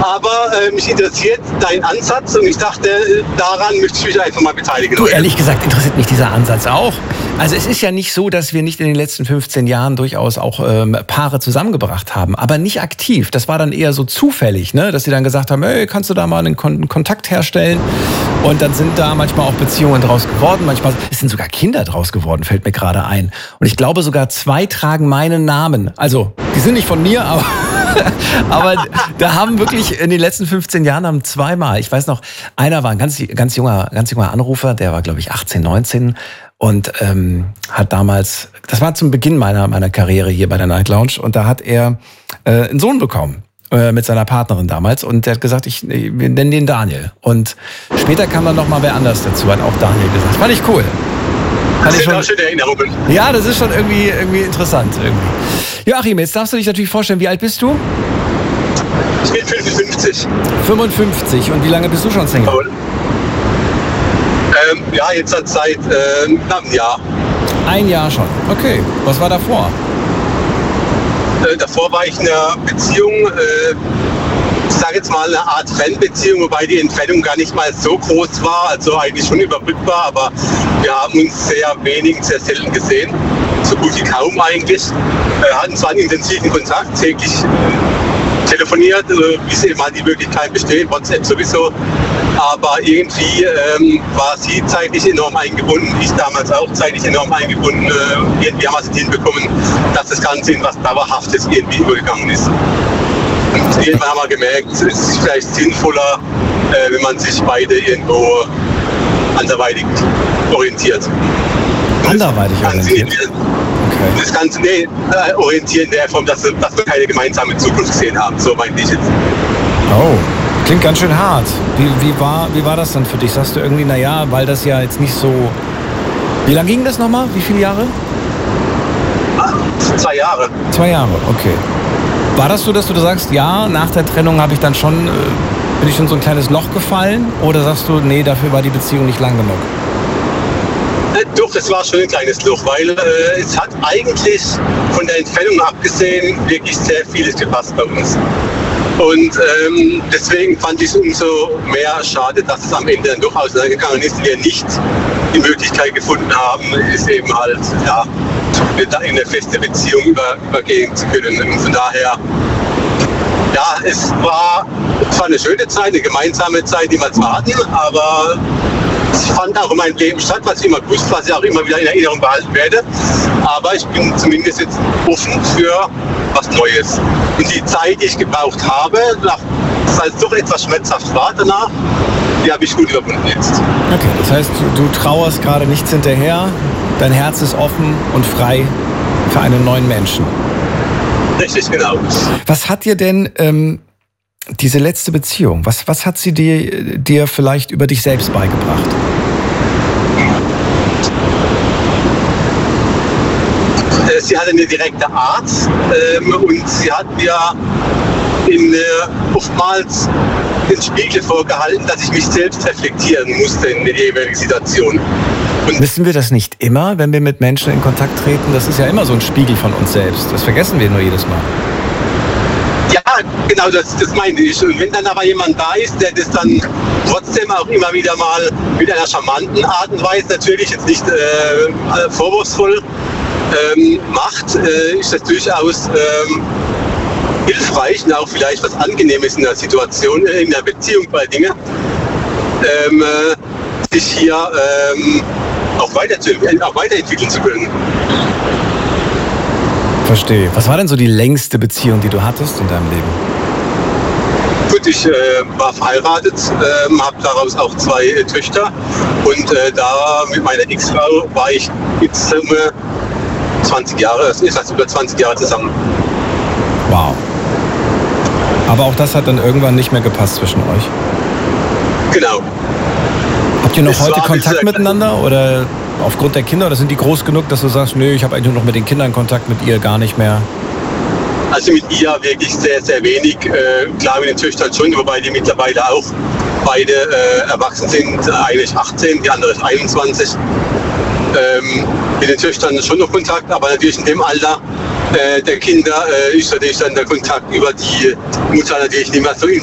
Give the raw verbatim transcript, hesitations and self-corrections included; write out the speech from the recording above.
aber äh, mich interessiert dein Ansatz und ich dachte, daran möchte ich mich einfach mal beteiligen. Du, ehrlich gesagt, interessiert mich dieser Ansatz auch. Also es ist ja nicht so, dass wir nicht in den letzten fünfzehn Jahren durchaus auch ähm, Paare zusammengebracht haben, aber nicht aktiv. Das war dann eher so zufällig, ne? Dass sie dann gesagt haben, hey, kannst du da mal einen, Kon- einen Kontakt herstellen? Und dann sind da manchmal auch Beziehungen draus geworden. Manchmal es sind sogar Kinder draus geworden, fällt mir gerade ein. Und ich glaube, sogar zwei tragen meinen Namen. Also, die sind nicht von mir, aber... aber da haben wirklich in den letzten fünfzehn Jahren haben zweimal, ich weiß noch, einer war ein ganz, ganz junger, ganz junger Anrufer, der war, glaube ich, achtzehn, neunzehn und ähm, hat damals, das war zum Beginn meiner, meiner Karriere hier bei der Night Lounge und da hat er äh, einen Sohn bekommen äh, mit seiner Partnerin damals und der hat gesagt, ich, wir nennen den Daniel. Und später kam dann noch mal wer anders dazu, hat auch Daniel gesagt. Fand ich cool. Das sind auch schöne Erinnerungen. Ja, das ist schon irgendwie, irgendwie interessant. Irgendwie. Joachim, jetzt darfst du dich natürlich vorstellen, wie alt bist du? Ich bin fünfundfünfzig. fünfundfünfzig. Und wie lange bist du schon Single? Cool. Ähm, ja, jetzt seit äh, einem Jahr. Ein Jahr schon. Okay. Was war davor? Äh, davor war ich in einer Beziehung, äh, ich sage jetzt mal eine Art Fanbeziehung, wobei die Entfernung gar nicht mal so groß war, also eigentlich schon überbrückbar, aber wir haben uns sehr wenig, sehr selten gesehen, so gut wie kaum eigentlich. Wir hatten zwar einen intensiven Kontakt, täglich äh, telefoniert, äh, wie es eben halt die Möglichkeit besteht, WhatsApp sowieso, aber irgendwie ähm, war sie zeitlich enorm eingebunden, ich damals auch zeitlich enorm eingebunden. Äh, irgendwie haben wir es hinbekommen, dass das Ganze in was Dauerhaftes irgendwie übergegangen ist. Und irgendwann haben wir gemerkt, es ist vielleicht sinnvoller, äh, wenn man sich beide irgendwo anderweitig orientiert. Anderweitig orientiert? Okay. Das Ganze nee, äh, orientieren in der Form, dass, dass wir keine gemeinsame Zukunft gesehen haben. So meinte ich jetzt. Oh, klingt ganz schön hart. Wie, wie, war, wie war das dann für dich? Sagst du irgendwie, naja, weil das ja jetzt nicht so... Wie lange ging das nochmal? Wie viele Jahre? Ah, zwei Jahre. Zwei Jahre, okay. War das so, dass du da sagst, ja, nach der Trennung habe ich dann schon, äh, bin ich schon so ein kleines Loch gefallen? Oder sagst du, nee, dafür war die Beziehung nicht lang genug? Äh, doch, es war schon ein kleines Loch, weil äh, es hat eigentlich von der Entfernung abgesehen wirklich sehr vieles gepasst bei uns. Und ähm, deswegen fand ich es umso mehr schade, dass es am Ende dann doch auseinandergegangen ist, wir nicht die Möglichkeit gefunden haben, ist eben halt, ja, in eine feste Beziehung über, übergehen zu können. Und von daher, ja, es war zwar eine schöne Zeit, eine gemeinsame Zeit, die wir zwar hatten, aber es fand auch in meinem Leben statt, was ich immer gewusst, was ich auch immer wieder in Erinnerung behalten werde. Aber ich bin zumindest jetzt offen für was Neues. Und die Zeit, die ich gebraucht habe, weil es doch etwas schmerzhaft war danach, die habe ich gut überwunden jetzt. Okay, das heißt, du trauerst gerade nichts hinterher, dein Herz ist offen und frei für einen neuen Menschen. Richtig, genau. Was hat dir denn ähm, diese letzte Beziehung, was, was hat sie dir, dir vielleicht über dich selbst beigebracht? Sie hatte eine direkte Art ähm, und sie hat mir in, äh, oftmals den Spiegel vorgehalten, dass ich mich selbst reflektieren musste in der jeweiligen Situation. Und wissen wir das nicht immer, wenn wir mit Menschen in Kontakt treten? Das ist ja immer so ein Spiegel von uns selbst. Das vergessen wir nur jedes Mal. Ja, genau, das, das meine ich. Und wenn dann aber jemand da ist, der das dann trotzdem auch immer wieder mal mit einer charmanten Art und Weise, natürlich jetzt nicht äh, vorwurfsvoll, ähm, macht, äh, ist das durchaus ähm, hilfreich und auch vielleicht was Angenehmes in der Situation, äh, in der Beziehung bei Dingen, ähm, äh, sich hier ähm, auch, weiter zu, auch weiterentwickeln zu können. Verstehe. Was war denn so die längste Beziehung, die du hattest in deinem Leben? Gut, ich äh, war verheiratet, äh, habe daraus auch zwei äh, Töchter und äh, da mit meiner Ex-Frau war ich in Summe zwanzig Jahre, das ist also über zwanzig Jahre zusammen. Wow. Aber auch das hat dann irgendwann nicht mehr gepasst zwischen euch? Genau. Habt ihr noch es heute Kontakt miteinander oder aufgrund der Kinder? Oder sind die groß genug, dass du sagst, nö, ich habe eigentlich nur noch mit den Kindern Kontakt, mit ihr gar nicht mehr? Also mit ihr wirklich sehr, sehr wenig. Äh, klar mit den Töchtern schon, wobei die mittlerweile auch beide äh, erwachsen sind. Eine ist achtzehn, die andere ist einundzwanzig. Ähm, mit den Töchtern schon noch Kontakt, aber natürlich in dem Alter äh, der Kinder äh, ist natürlich dann der Kontakt über die Mutter natürlich nicht mehr so